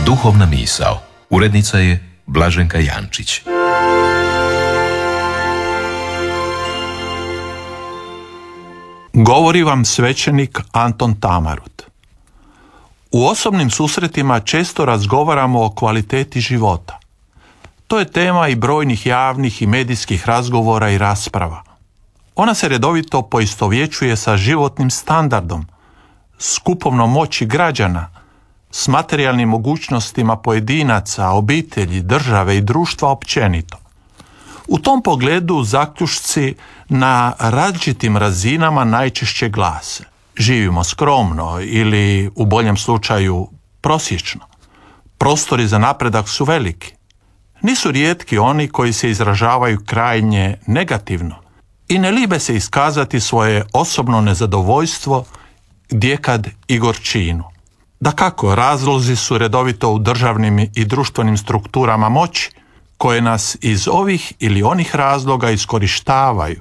Duhovna misao. Urednica je Blaženka Jančić. Govori vam svećenik Anton Tamarut. U osobnim susretima često razgovaramo o kvaliteti života. To je tema i brojnih javnih i medijskih razgovora i rasprava. Ona se redovito poistovjećuje sa životnim standardom, s kupovnom moći građana, s materijalnim mogućnostima pojedinaca, obitelji, države i društva općenito. U tom pogledu zaključci na različitim razinama najčešće glase: živimo skromno ili, u boljem slučaju, prosječno. Prostori za napredak su veliki. Nisu rijetki oni koji se izražavaju krajnje negativno i ne libe se iskazati svoje osobno nezadovoljstvo, gdjekad i gorčinu. Dakako, razlozi su redovito u državnim i društvenim strukturama moći, koje nas iz ovih ili onih razloga iskorištavaju,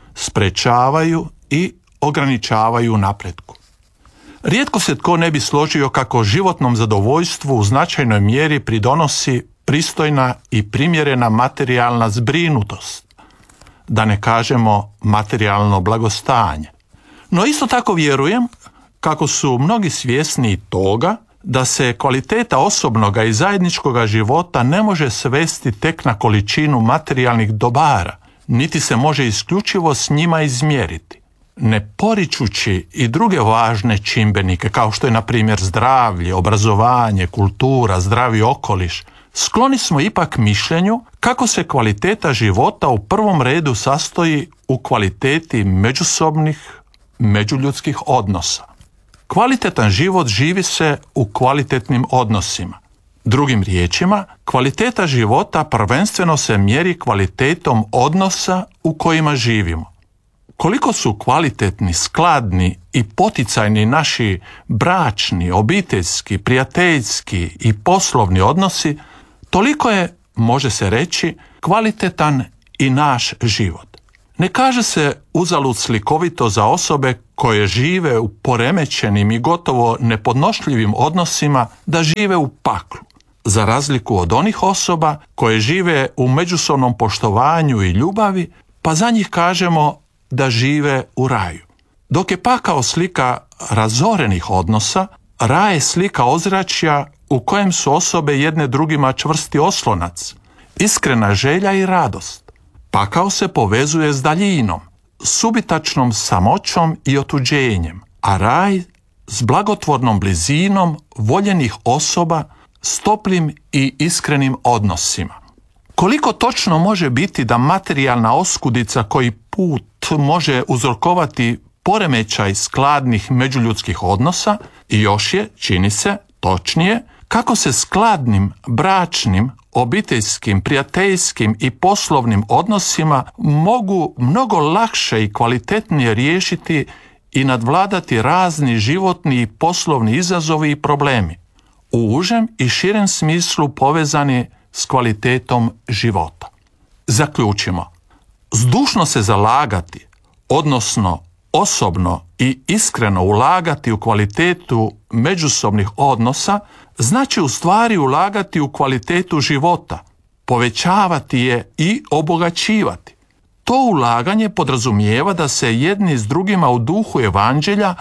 sprečavaju i ograničavaju u napretku. Rijetko se tko ne bi složio kako životnom zadovoljstvu u značajnoj mjeri pridonosi pristojna i primjerena materijalna zbrinutost, da ne kažemo materijalno blagostanje. No isto tako vjerujem kako su mnogi svjesni toga da se kvaliteta osobnoga i zajedničkoga života ne može svesti tek na količinu materijalnih dobara, niti se može isključivo s njima izmjeriti. Ne poričući i druge važne čimbenike, kao što je na primjer zdravlje, obrazovanje, kultura, zdravi okoliš, skloni smo ipak mišljenju kako se kvaliteta života u prvom redu sastoji u kvaliteti međusobnih, međuljudskih odnosa. Kvalitetan život živi se u kvalitetnim odnosima. Drugim riječima, kvaliteta života prvenstveno se mjeri kvalitetom odnosa u kojima živimo. Koliko su kvalitetni, skladni i poticajni naši bračni, obiteljski, prijateljski i poslovni odnosi, toliko je, može se reći, kvalitetan i naš život. Ne kaže se uzalud slikovito za osobe koje žive u poremećenim i gotovo nepodnošljivim odnosima da žive u paklu, za razliku od onih osoba koje žive u međusobnom poštovanju i ljubavi, pa za njih kažemo da žive u raju. Dok je pakao slika razorenih odnosa, raj je slika ozračja u kojem su osobe jedne drugima čvrsti oslonac, iskrena želja i radost. Pakao se povezuje s daljinom, subitačnom samoćom i otuđenjem, a raj s blagotvornom blizinom voljenih osoba s toplim i iskrenim odnosima. Koliko točno može biti da materijalna oskudica koji put može uzrokovati poremećaj skladnih međuljudskih odnosa, i još je, čini se, točnije, kako se skladnim bračnim, obiteljskim, prijateljskim i poslovnim odnosima mogu mnogo lakše i kvalitetnije riješiti i nadvladati razni životni i poslovni izazovi i problemi, u užem i širem smislu povezani s kvalitetom života. Zaključimo, zdušno se zalagati, odnosno osobno i iskreno ulagati u kvalitetu međusobnih odnosa, znači u stvari ulagati u kvalitetu života, povećavati je i obogaćivati. To ulaganje podrazumijeva da se jedni s drugima u duhu evanđelja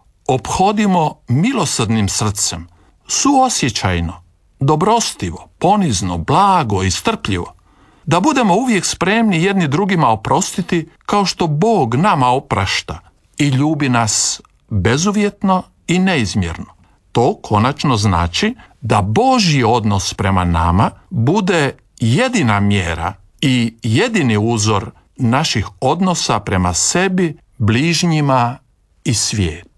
ophodimo milosrdnim srcem, suosjećajno, dobrostivo, ponizno, blago i strpljivo, da budemo uvijek spremni jedni drugima oprostiti kao što Bog nama oprašta i ljubi nas bezuvjetno i neizmjerno. To konačno znači da Božji odnos prema nama bude jedina mjera i jedini uzor naših odnosa prema sebi, bližnjima i svijetu.